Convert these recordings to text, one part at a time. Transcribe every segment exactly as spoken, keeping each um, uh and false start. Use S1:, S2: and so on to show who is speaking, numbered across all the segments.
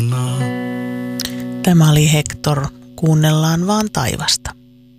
S1: Tämä oli Hector, kuunnellaan vaan taivasta.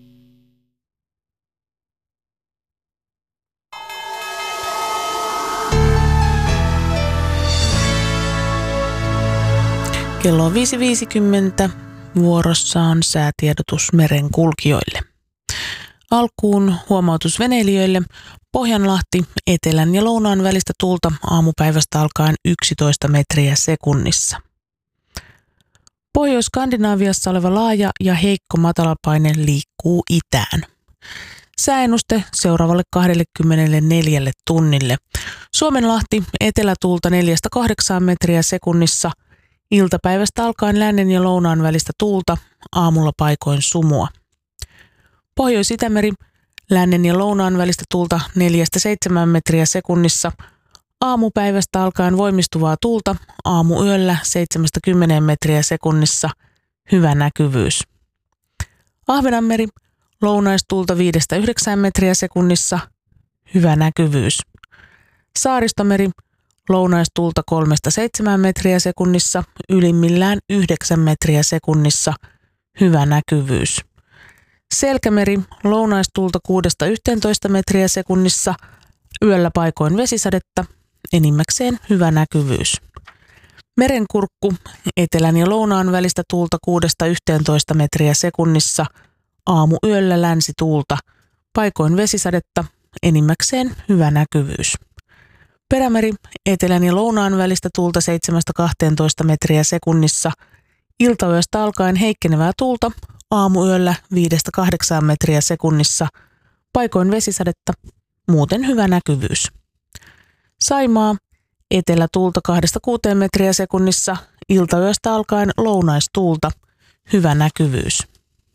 S1: Kello on viisi viisikymmentä. Vuorossa on säätiedotus merenkulkijoille. Alkuun huomautus veneilijöille. Pohjanlahti, etelän ja lounaan välistä tuulta aamupäivästä alkaen yksitoista metriä sekunnissa. Pohjois-Skandinaaviassa oleva laaja ja heikko matalapaine liikkuu itään. Sääennuste seuraavalle kaksikymmentäneljä tunnille. Suomenlahti, etelätuulta neljästä kahdeksaan metriä sekunnissa. Iltapäivästä alkaen lännen ja lounaan välistä tuulta, aamulla paikoin sumua. Pohjois-Itämeri, lännen ja lounaan välistä tuulta neljästä seitsemään metriä sekunnissa. Aamupäivästä alkaen voimistuvaa tuulta, aamuyöllä seitsemästä kymmeneen metriä sekunnissa. Hyvä näkyvyys. Ahvenanmeri, lounaistuulta viidestä yhdeksään metriä sekunnissa. Hyvä näkyvyys. Saaristomeri, lounaistuulta kolmesta seitsemään metriä sekunnissa, ylimmillään yhdeksän metriä sekunnissa. Hyvä näkyvyys. Selkämeri, lounaistuulta kuudesta yhteentoista metriä sekunnissa, yöllä paikoin vesisadetta, enimmäkseen hyvä näkyvyys. Merenkurkku, etelän ja lounaan välistä tuulta kuudesta yhteentoista metriä sekunnissa, aamuyöllä länsituulta, paikoin vesisadetta, enimmäkseen hyvä näkyvyys. Perämeri, etelän ja lounaan välistä tuulta seitsemästä kahteentoista metriä sekunnissa, iltayöstä alkaen heikkenevää tuulta, aamuyöllä viidestä kahdeksaan metriä sekunnissa, paikoin vesisadetta, muuten hyvä näkyvyys. Saimaa, etelätuulta kahdesta kuuteen metriä sekunnissa, iltayöstä alkaen lounaistuulta, hyvä näkyvyys.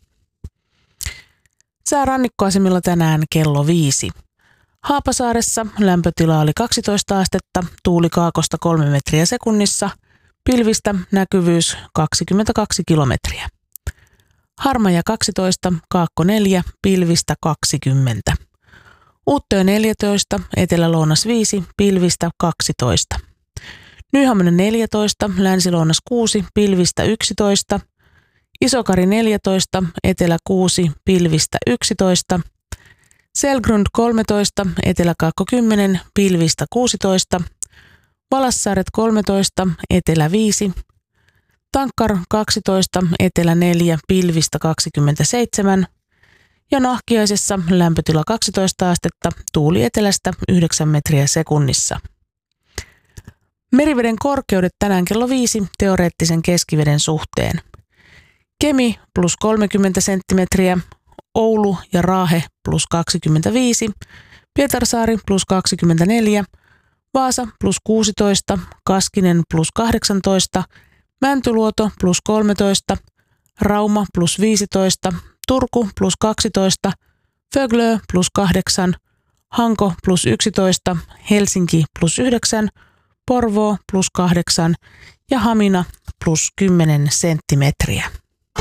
S1: Sää rannikkoasemilla tänään kello viisi. Haapasaaressa lämpötila oli kaksitoista astetta, tuuli kaakosta kolme metriä sekunnissa, pilvistä näkyvyys kaksikymmentäkaksi kilometriä. Harmaja kaksitoista, Kaakko neljä, pilvistä kaksikymmentä. Uuttöö neljätoista, Etelä-Lounas viisi, pilvistä kaksitoista. Nyhaminen neljätoista, Länsi-Lounas kuusi, pilvistä yksitoista. Isokari neljätoista, Etelä kuusi, pilvistä yksitoista. Selgrund kolmetoista, Etelä-Kaakko kymmenen, pilvistä kuusitoista. Valassaaret kolmetoista, Etelä viisi. Tankkar kaksitoista, Etelä neljä, pilvistä kaksikymmentäseitsemän. Ja Nahkiaisessa lämpötila kaksitoista astetta, tuuli etelästä yhdeksän metriä sekunnissa. Meriveden korkeudet tänään kello viisi teoreettisen keskiveden suhteen. Kemi plus kolmekymmentä senttimetriä, Oulu ja Raahe plus kaksikymmentäviisi, Pietarsaari plus kaksikymmentäneljä, Vaasa plus kuusitoista, Kaskinen plus kahdeksantoista, Mäntyluoto plus kolmetoista, Rauma plus viisitoista, Turku plus kaksitoista, Föglö plus kahdeksan, Hanko plus yksitoista, Helsinki plus yhdeksän, Porvoo plus kahdeksan ja Hamina plus kymmenen senttimetriä.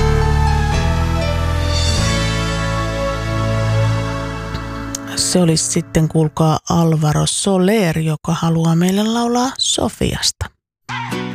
S1: Se olisi sitten, kuulkaa, Alvaro Soler, joka haluaa meille laulaa Sofiasta.